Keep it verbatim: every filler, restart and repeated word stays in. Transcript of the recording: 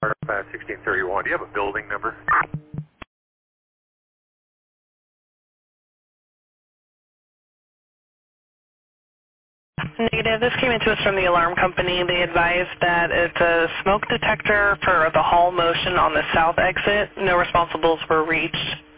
sixteen thirty-one. Do you have a building number? Negative. This came into us from the alarm company. They advised that it's a smoke detector for the hall motion on the south exit. No responsibles were reached.